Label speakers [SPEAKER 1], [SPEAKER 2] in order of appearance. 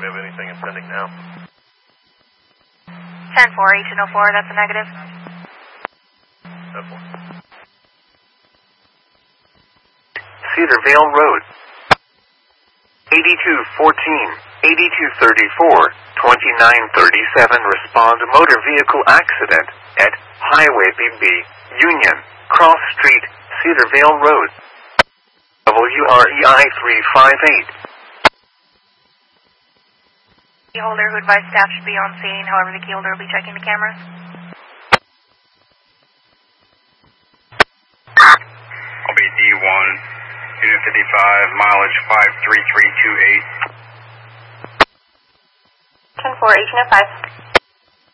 [SPEAKER 1] we have anything ascending now?
[SPEAKER 2] 10-4, 1804, that's a negative.
[SPEAKER 1] 10-4.
[SPEAKER 3] Cedar Vale Road. 8214, 8234, 2937, respond motor vehicle accident at Highway BB, Union, Cross Street, Cedar Vale Road. WREI 358.
[SPEAKER 2] Keyholder who advised staff should be on scene, however the keyholder will be checking the cameras.
[SPEAKER 4] I'll be D1, Unit 55, mileage 53328.
[SPEAKER 2] 10-4, 1805.